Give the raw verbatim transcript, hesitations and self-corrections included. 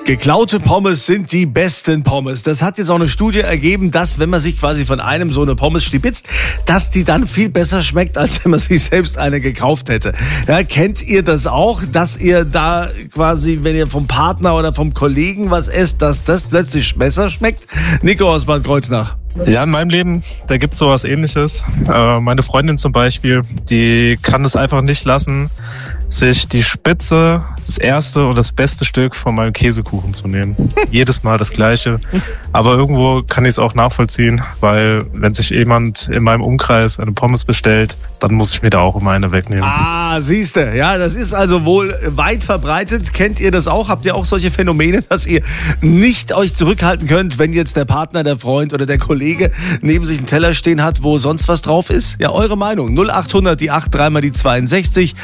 Geklaute Pommes sind die besten Pommes. Das hat jetzt auch eine Studie ergeben, dass, wenn man sich quasi von einem so eine Pommes stibitzt, dass die dann viel besser schmeckt, als wenn man sich selbst eine gekauft hätte. Ja, kennt ihr das auch, dass ihr da quasi, wenn ihr vom Partner oder vom Kollegen was esst, dass das plötzlich besser schmeckt? Nico aus Bad Kreuznach. Ja, in meinem Leben, da gibt's sowas Ähnliches. Äh, meine Freundin zum Beispiel, die kann es einfach nicht lassen, sich die Spitze, das erste und das beste Stück von meinem Käsekuchen zu nehmen. Jedes Mal das Gleiche. Aber irgendwo kann ich es auch nachvollziehen, weil wenn sich jemand in meinem Umkreis eine Pommes bestellt, dann muss ich mir da auch immer eine wegnehmen. Ah, siehste, ja, das ist also wohl weit verbreitet. Kennt ihr das auch? Habt ihr auch solche Phänomene, dass ihr nicht euch zurückhalten könnt, wenn jetzt der Partner, der Freund oder der Kollege neben sich einen Teller stehen hat, wo sonst was drauf ist? Ja, eure Meinung. null acht hundert, die acht, dreimal die zweiundsechzig.